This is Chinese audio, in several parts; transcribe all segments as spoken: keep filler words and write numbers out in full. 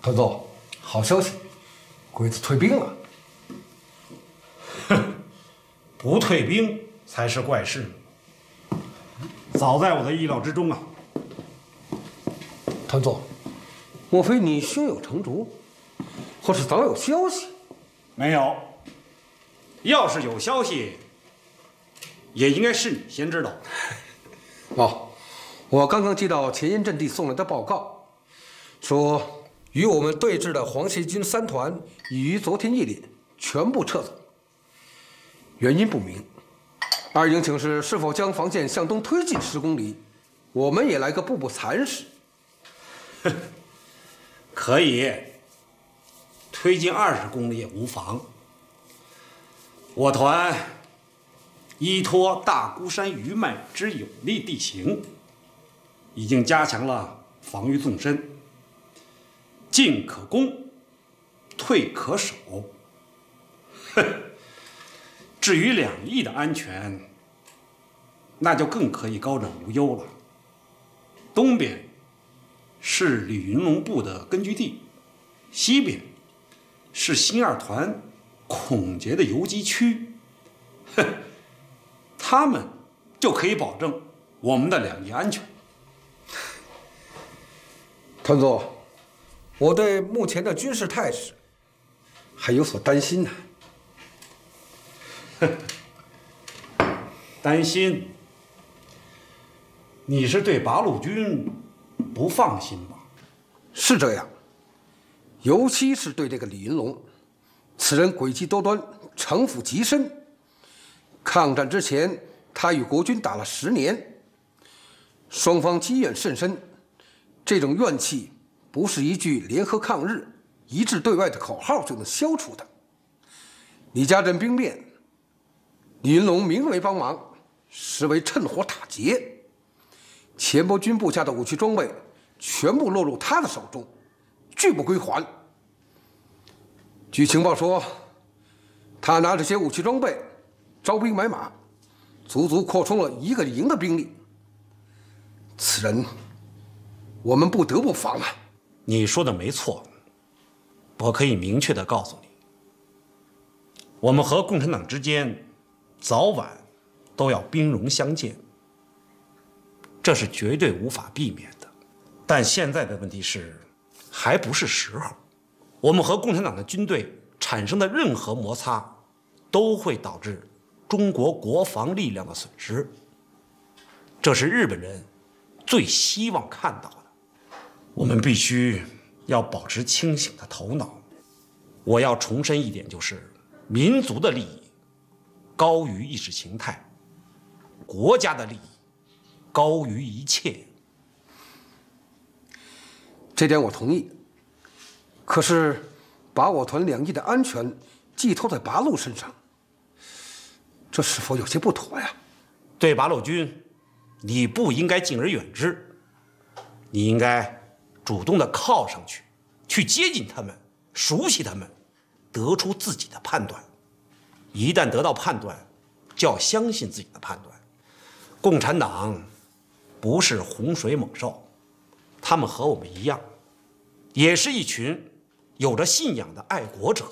团总，好消息，鬼子退兵了。 哼，不退兵才是怪事呢。早在我的意料之中啊。 团总，莫非你胸有成竹，或是早有消息？ 没有。要是有消息，也应该是你先知道。 哦，我刚刚接到前沿阵地送来的报告，说与我们对峙的黄协军三团已于昨天夜里全部撤走，原因不明。二营请示是否将防线向东推进十公里，我们也来个步步蚕食。 可以，推进二十公里也无妨。我团依托大孤山余脉之有利地形，已经加强了防御纵深，进可攻，退可守。至于两翼的安全，那就更可以高枕无忧了。东边是李云龙部的根据地，西边是新二团孔杰的游击区，他们就可以保证我们的两翼安全。 团总，我对目前的军事态势还有所担心呢。 担心？你是对八路军不放心吧？ 是这样，尤其是对这个李云龙，此人诡计多端，城府极深。抗战之前，他与国军打了十年，双方积怨甚深。这种怨气不是一句联合抗日、一致对外的口号就能消除的。李家镇兵变，李云龙名为帮忙，实为趁火打劫。前波军部下的武器装备全部落入他的手中，拒不归还。据情报说，他拿这些武器装备招兵买马，足足扩充了一个营的兵力。此人，我们不得不防啊！ 你说的没错，我可以明确地告诉你，我们和共产党之间早晚都要兵戎相见，这是绝对无法避免的。但现在的问题是，还不是时候。我们和共产党的军队产生的任何摩擦，都会导致中国国防力量的损失，这是日本人最希望看到的。我们必须要保持清醒的头脑。我要重申一点，就是民族的利益高于意识形态，国家的利益高于一切。 这点我同意。可是，把我团两翼的安全寄托在八路身上，这是否有些不妥呀？ 对八路军，你不应该敬而远之，你应该主动的靠上去，去接近他们，熟悉他们，得出自己的判断。一旦得到判断，就要相信自己的判断。共产党不是洪水猛兽，他们和我们一样，也是一群有着信仰的爱国者。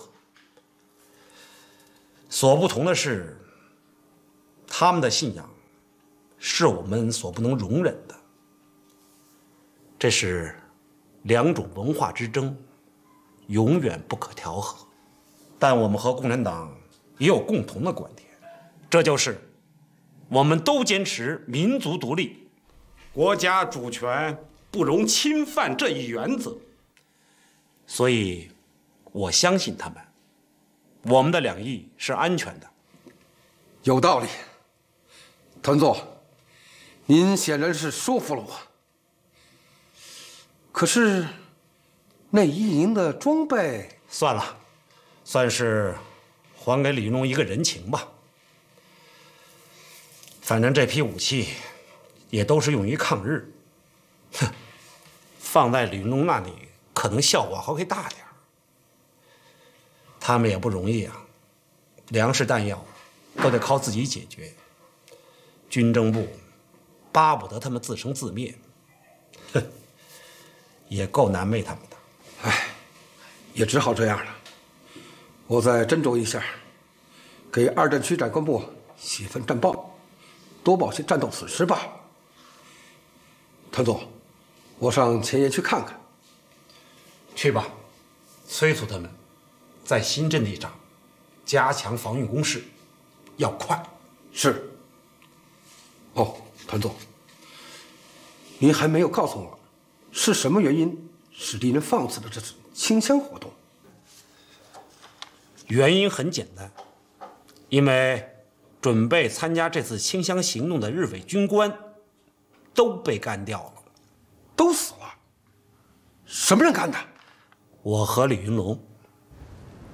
所不同的是，他们的信仰是我们所不能容忍的。这是两种文化之争，永远不可调和。但我们和共产党也有共同的观点，这就是我们都坚持民族独立，国家主权不容侵犯这一原则。所以我相信他们，我们的两翼是安全的。 有道理。团总，您显然是说服了我。可是，那一营的装备…… 算了，算是还给李云龙一个人情吧。反正这批武器也都是用于抗日，哼，放在李云龙那里可能效果还会大点。他们也不容易啊，粮食弹药都得靠自己解决，军政部巴不得他们自生自灭，哼，也够难为他们的。 哎， 也只好这样了。我再斟酌一下，给二战区长官部写份战报，多报些战斗损失吧。团总，我上前沿去看看。 去吧，催促他们在新阵地上加强防御工事，要快。 是。哦，团总，您还没有告诉我，是什么原因使敌人放弃了这次清乡活动？ 原因很简单，因为准备参加这次清乡行动的日伪军官都被干掉了。 都死了？什么人干的？ 我和李云龙